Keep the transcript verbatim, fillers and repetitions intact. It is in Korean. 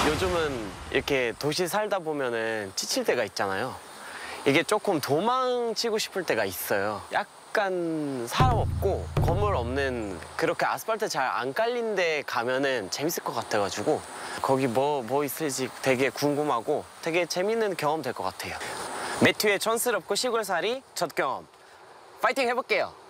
요즘은 이렇게 도시 살다 보면은 지칠 때가 있잖아요. 이게 조금 도망치고 싶을 때가 있어요. 약간 사람 없고 건물 없는 그렇게 아스팔트 잘 안 깔린 데 가면은 재밌을 것 같아가지고 거기 뭐, 뭐 있을지 되게 궁금하고 되게 재밌는 경험 될 것 같아요. 매튜의 촌스럽고 시골살이 첫 경험 파이팅 해볼게요.